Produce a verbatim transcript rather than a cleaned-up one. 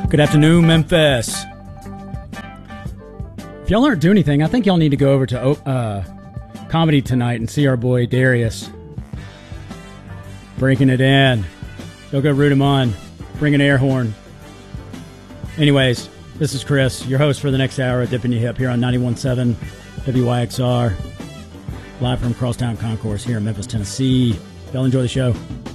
Good afternoon, Memphis. If y'all aren't doing anything, I think y'all need to go over to uh, Comedy Tonight and see our boy Darius breaking it in. Go go root him on. Bring an air horn. Anyways, this is Chris, your host for the next hour of Dipping Your Hip here on ninety-one point seven W Y X R, live from Crosstown Concourse here in Memphis, Tennessee. Y'all enjoy the show.